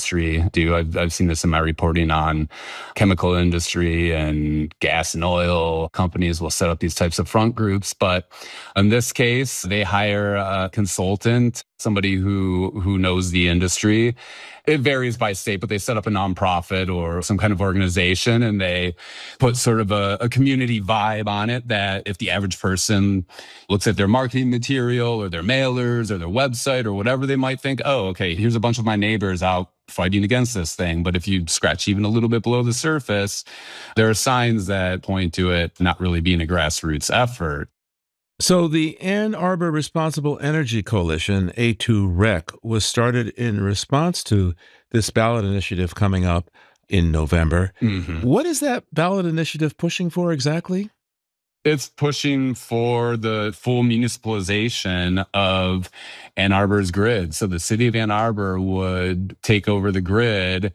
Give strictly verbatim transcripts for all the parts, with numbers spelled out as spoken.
industry do. I've, I've seen this in my reporting on chemical industry, and gas and oil companies will set up these types of front groups. But in this case, they hire a consultant, somebody who who knows the industry. It varies by state, but they set up a nonprofit or some kind of organization, and they put sort of a, a community vibe on it that if the average person looks at their marketing material or their mailers or their website or whatever, they might think, oh, okay, here's a bunch of my neighbors out fighting against this thing. But if you scratch even a little bit below the surface, there are signs that point to it not really being a grassroots effort. So the Ann Arbor Responsible Energy Coalition, A two R E C, was started in response to this ballot initiative coming up in November. Mm-hmm. What is that ballot initiative pushing for exactly? It's pushing for the full municipalization of Ann Arbor's grid. So the city of Ann Arbor would take over the grid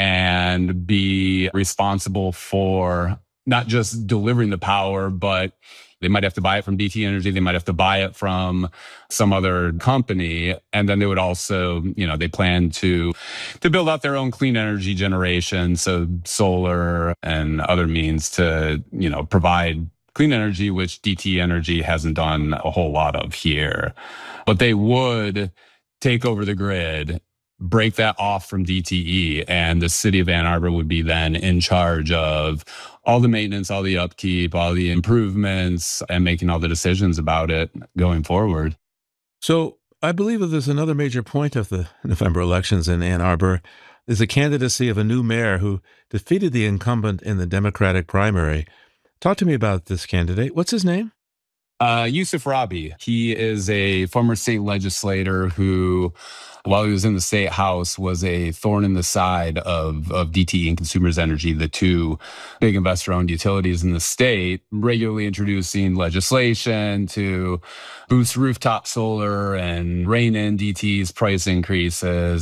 and be responsible for not just delivering the power, but they might have to buy it from D T E Energy. They might have to buy it from some other company. And then they would also, you know, they plan to, to build out their own clean energy generation. So solar and other means to, you know, provide clean energy, which D T E Energy hasn't done a whole lot of here. But they would take over the grid, break that off from D T E, and the city of Ann Arbor would be then in charge of all the maintenance, all the upkeep, all the improvements, and making all the decisions about it going forward. So I believe that there's another major point of the November elections in Ann Arbor is the candidacy of a new mayor who defeated the incumbent in the Democratic primary. Talk to me about this candidate. What's his name? Uh, Yousef Rabhi. He is a former state legislator who, while he was in the state house, was a thorn in the side of, of D T E and Consumers Energy, the two big investor-owned utilities in the state, regularly introducing legislation to boost rooftop solar and rein in D T E's price increases.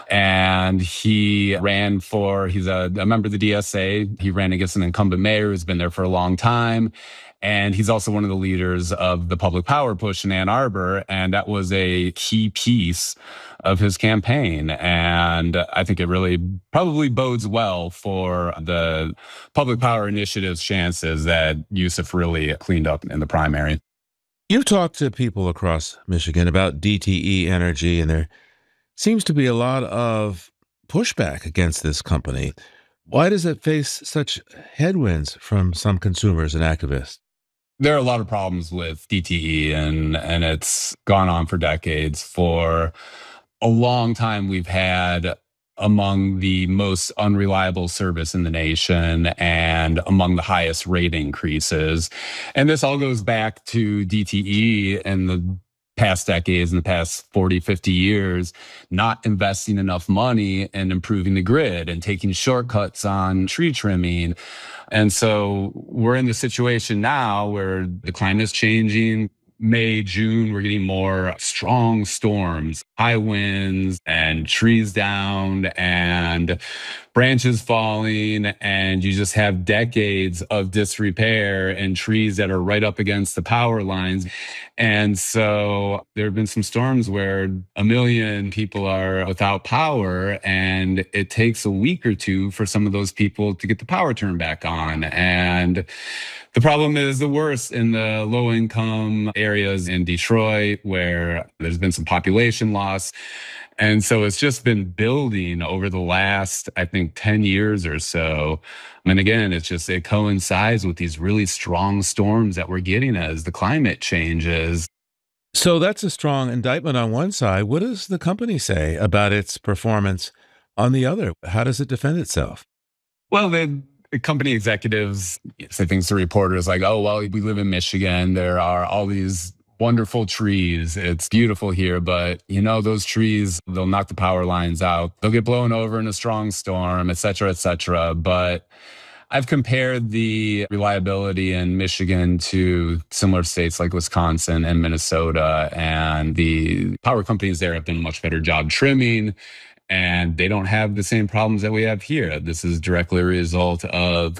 And he ran for, he's a, a member of the D S A. He ran against an incumbent mayor who's been there for a long time. And he's also one of the leaders of the public power push in Ann Arbor. And that was a key piece of his campaign. And I think it really probably bodes well for the public power initiative's chances that Yousef really cleaned up in the primary. You've talked to people across Michigan about D T E Energy, and there seems to be a lot of pushback against this company. Why does it face such headwinds from some consumers and activists? There are a lot of problems with D T E, and, and it's gone on for decades. For a long time, we've had among the most unreliable service in the nation and among the highest rate increases. And this all goes back to D T E and the past decades, in the past forty, fifty years, not investing enough money in improving the grid and taking shortcuts on tree trimming. And so we're in the situation now where the climate is changing. May, June, we're getting more strong storms, high winds, and trees down and branches falling. And you just have decades of disrepair and trees that are right up against the power lines. And so there have been some storms where a million people are without power, and it takes a week or two for some of those people to get the power turned back on. And the problem is the worst in the low-income areas in Detroit, where there's been some population loss. And so it's just been building over the last, I think, ten years or so. And again, it's just, it coincides with these really strong storms that we're getting as the climate changes. So that's a strong indictment on one side. What does the company say about its performance on the other? How does it defend itself? Well, the company executives say things to reporters like, oh, well, we live in Michigan. There are all these wonderful trees. It's beautiful here, but you know, those trees, they'll knock the power lines out. They'll get blown over in a strong storm, et cetera, et cetera. But I've compared the reliability in Michigan to similar states like Wisconsin and Minnesota, and the power companies there have done a much better job trimming, and they don't have the same problems that we have here. This is directly a result of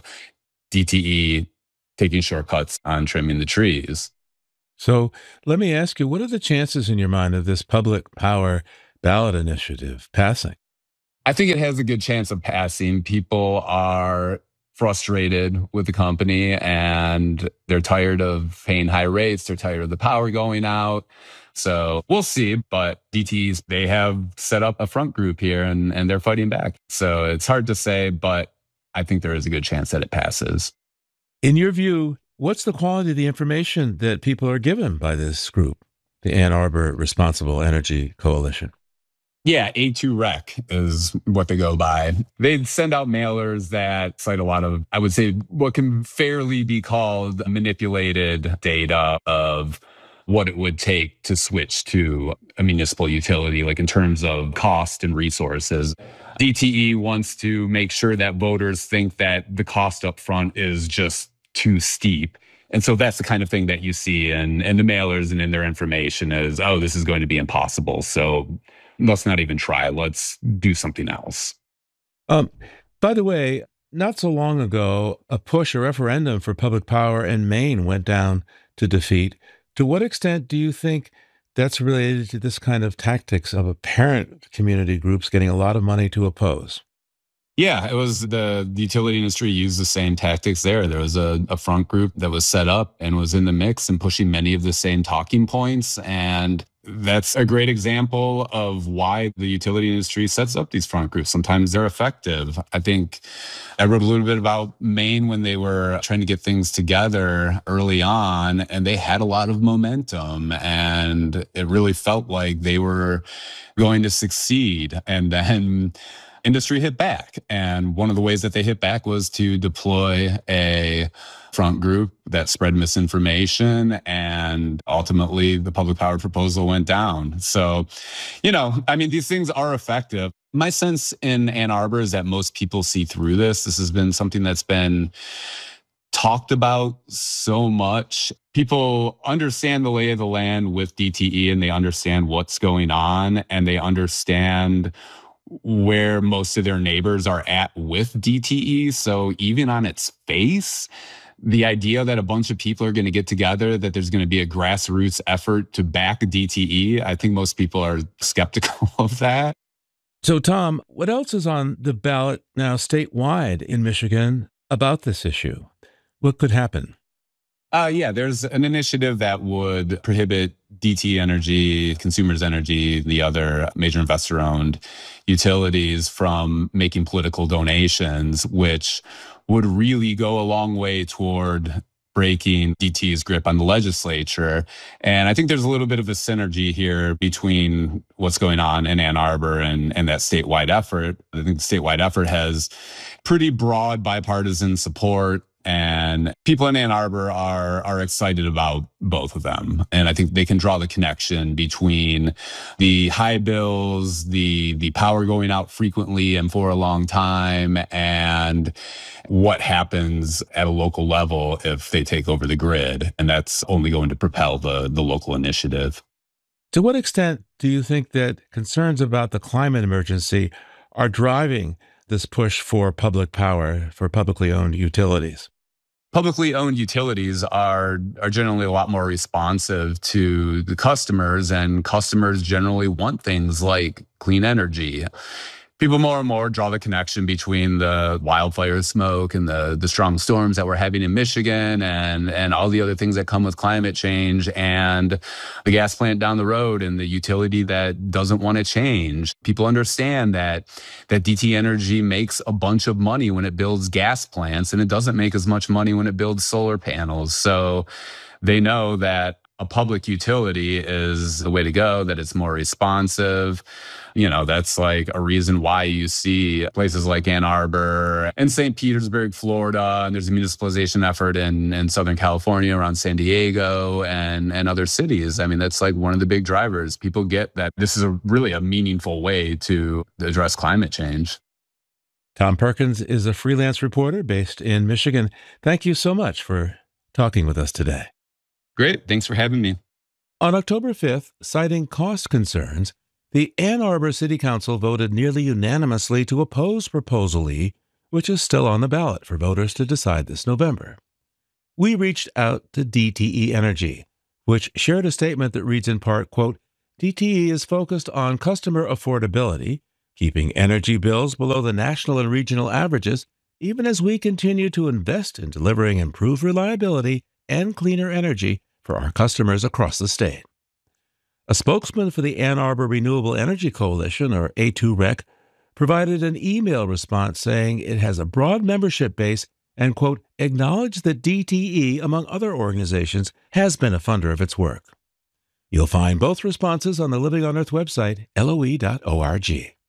D T E taking shortcuts on trimming the trees. So let me ask you, what are the chances in your mind of this public power ballot initiative passing? I think it has a good chance of passing. People are frustrated with the company and they're tired of paying high rates. They're tired of the power going out. So we'll see. But D T Es, they have set up a front group here and, and they're fighting back. So it's hard to say, but I think there is a good chance that it passes. In your view, what's the quality of the information that people are given by this group, the Ann Arbor Responsible Energy Coalition? Yeah, A two R E C is what they go by. They send out mailers that cite a lot of, I would say, what can fairly be called manipulated data of what it would take to switch to a municipal utility, like in terms of cost and resources. D T E wants to make sure that voters think that the cost up front is just too steep. And so that's the kind of thing that you see in, in the mailers and in their information is, oh, this is going to be impossible. So let's not even try. Let's do something else. Um, by the way, not so long ago, a push, a referendum for public power in Maine went down to defeat. To what extent do you think that's related to this kind of tactics of apparent community groups getting a lot of money to oppose? Yeah, it was the, the utility industry used the same tactics there. There was a, a front group that was set up and was in the mix and pushing many of the same talking points. And that's a great example of why the utility industry sets up these front groups. Sometimes they're effective. I think I wrote a little bit about Maine when they were trying to get things together early on, and they had a lot of momentum, and it really felt like they were going to succeed. And then industry hit back. And one of the ways that they hit back was to deploy a front group that spread misinformation. And ultimately, the public power proposal went down. So, you know, I mean, these things are effective. My sense in Ann Arbor is that most people see through this. This has been something that's been talked about so much. People understand the lay of the land with D T E and they understand what's going on and they understand where most of their neighbors are at with D T E. So even on its face, the idea that a bunch of people are going to get together, that there's going to be a grassroots effort to back D T E, I think most people are skeptical of that. So, Tom, what else is on the ballot now statewide in Michigan about this issue? What could happen? Uh, yeah, there's an initiative that would prohibit D T E Energy, Consumers Energy, the other major investor-owned utilities from making political donations, which would really go a long way toward breaking D T E's grip on the legislature. And I think there's a little bit of a synergy here between what's going on in Ann Arbor and, and that statewide effort. I think the statewide effort has pretty broad bipartisan support. And people in Ann Arbor are are excited about both of them. And I think they can draw the connection between the high bills, the the power going out frequently and for a long time, and what happens at a local level if they take over the grid. And that's only going to propel the, the local initiative. To what extent do you think that concerns about the climate emergency are driving this push for public power, for publicly owned utilities? Publicly owned utilities are are generally a lot more responsive to the customers, and customers generally want things like clean energy. People more and more draw the connection between the wildfire smoke and the, the strong storms that we're having in Michigan and, and all the other things that come with climate change and the gas plant down the road and the utility that doesn't want to change. People understand that, that D T Energy makes a bunch of money when it builds gas plants and it doesn't make as much money when it builds solar panels. So they know that a public utility is the way to go, that it's more responsive. You know, that's like a reason why you see places like Ann Arbor and Saint Petersburg, Florida, and there's a municipalization effort in, in Southern California around San Diego and, and other cities. I mean, that's like one of the big drivers. People get that this is a really a meaningful way to address climate change. Tom Perkins is a freelance reporter based in Michigan. Thank you so much for talking with us today. Great. Thanks for having me. On October fifth, citing cost concerns, the Ann Arbor City Council voted nearly unanimously to oppose Proposal E, which is still on the ballot for voters to decide this November. We reached out to D T E Energy, which shared a statement that reads in part, quote, D T E is focused on customer affordability, keeping energy bills below the national and regional averages, even as we continue to invest in delivering improved reliability and cleaner energy for our customers across the state. A spokesman for the Ann Arbor Renewable Energy Coalition, or A two R E C, provided an email response saying it has a broad membership base and, quote, acknowledged that D T E, among other organizations, has been a funder of its work. You'll find both responses on the Living on Earth website, L O E dot org.